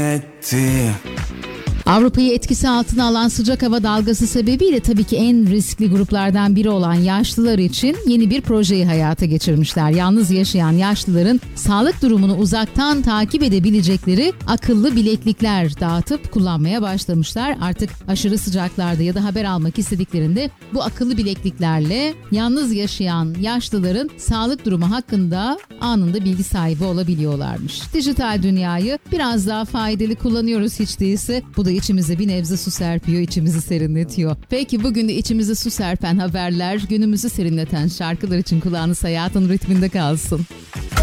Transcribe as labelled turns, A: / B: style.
A: etti.
B: Avrupa'yı etkisi altına alan sıcak hava dalgası sebebiyle tabii ki en riskli gruplardan biri olan yaşlılar için yeni bir projeyi hayata geçirmişler. Yalnız yaşayan yaşlıların sağlık durumunu uzaktan takip edebilecekleri akıllı bileklikler dağıtıp kullanmaya başlamışlar. Artık aşırı sıcaklarda ya da haber almak istediklerinde bu akıllı bilekliklerle yalnız yaşayan yaşlıların sağlık durumu hakkında anında bilgi sahibi olabiliyorlarmış. Dijital dünyayı biraz daha faydalı kullanıyoruz hiç değilse. Bu da içimize bir nebze su serpiyor, içimizi serinletiyor. Peki bugün de içimize su serpen haberler, günümüzü serinleten şarkılar için kulağınız hayatın ritminde kalsın.